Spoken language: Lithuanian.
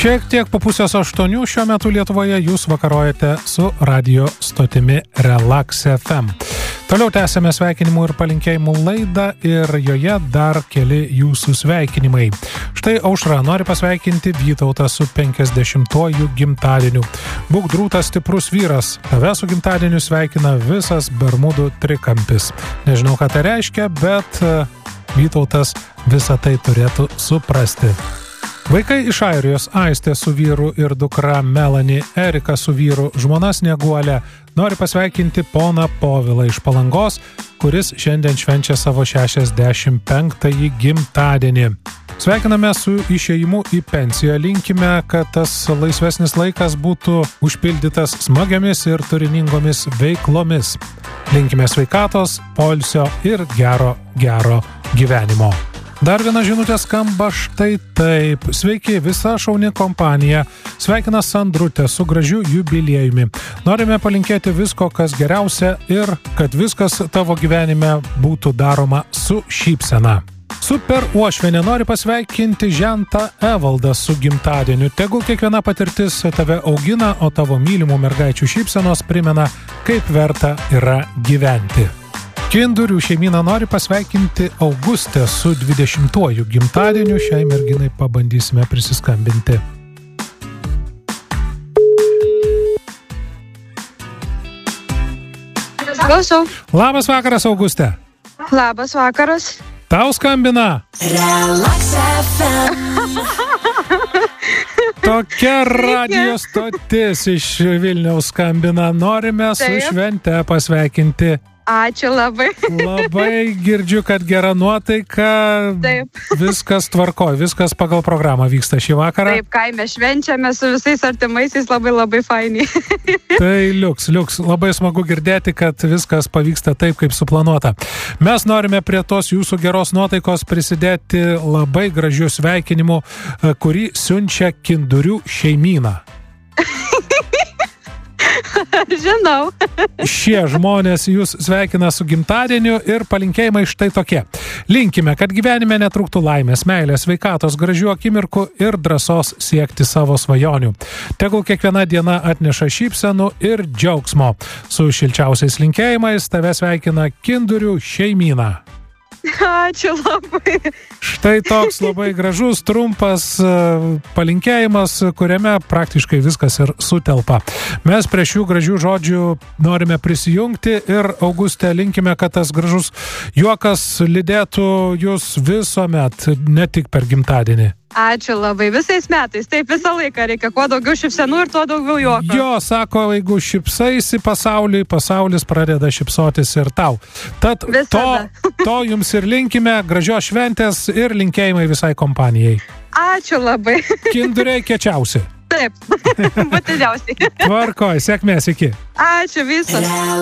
Šiek tiek po 7:30 šiuo metu Lietuvoje jūs vakarojate su radio stotimi Relax FM. Toliau tęsėme sveikinimų ir palinkėjimų laidą ir joje dar keli jūsų sveikinimai. Štai Aušra nori pasveikinti Vytautą su 50-uoju gimtadieniu. Būk drūtas stiprus vyras. Tave su gimtadieniu sveikina visas Bermudų trikampis. Nežinau, ką tai reiškia, bet Vytautas visą tai turėtų suprasti. Vaikai iš Airijos, Aistė su vyru ir dukra Melanie, Erika su vyru, žmona Snieguolė, nori pasveikinti poną Povilą iš Palangos, kuris šiandien švenčia savo 65-ąjį gimtadienį. Sveikiname su išėjimu į pensiją, linkime, kad tas laisvesnis laikas būtų užpildytas smagiamis ir turiningomis veiklomis. Linkime sveikatos, poilsio ir gero gyvenimo. Dar viena žinutė skamba štai taip. Sveiki, visa šauni kompanija. Sveikina Sandrutė su gražiu jubiliejumi. Norime palinkėti visko, kas geriausia ir kad viskas tavo gyvenime būtų daroma su šypsena. Super Uošvienė nori pasveikinti žentą Evaldą su gimtadieniu. Tegul kiekviena patirtis tave augina, o tavo mylimų mergaičių šypsenos primena, kaip verta yra gyventi. Kindurių šeimyna nori pasveikinti Augustę su 20-uoju gimtadieniu. Šiai merginai pabandysime prisiskambinti. Klausau. Labas vakaras, Augustė. Labas vakaras. Tau skambina. Relax FM. Tokia radio stotis iš Vilniaus skambina. Norime su švente pasveikinti. Ačiū labai. Labai girdžiu, kad gera nuotaika. Taip. Viskas tvarkoj, viskas pagal programą vyksta šį vakarą. Taip, kaime švenčiame su visais artimaisiais, labai faini. Tai liuks. Labai smagu girdėti, kad viskas pavyksta taip, kaip suplanuota. Mes norime prie tos jūsų geros nuotaikos prisidėti labai gražių sveikinimų, kurį siunčia Kindurių šeimyna. Žinau. Šie žmonės jūs sveikina su gimtadieniu ir palinkėjimai štai tokie. Linkime, kad gyvenime netrūktų laimės, meilės, sveikatos, gražių akimirkų ir drąsos siekti savo svajonių. Tegul kiekviena diena atneša šypsenų ir džiaugsmo. Su šilčiausiais linkėjimais tave sveikina Kindurių šeimyna. Ačiū labai. Štai toks labai gražus, trumpas palinkėjimas, kuriame praktiškai viskas ir sutelpa. Mes prie šių gražių žodžių norime prisijungti ir Augustė linkime, kad tas gražus juokas lydėtų jūs visuomet, ne tik per gimtadienį. Ačiū labai. Visais metais. Taip, visą laiką reikia kuo daugiau šypsenų ir tuo daugiau juoko. Jo, sako, jeigu šypsaisi pasaulis pradeda šypsotis ir tau. Tad to jums ir linkime, gražios šventės ir linkėjimai visai kompanijai. Ačiū labai. Kinduriai kiečiausi. Taip, būtiniausiai. Tvarkoj, sėkmės, iki. Ačiū visą.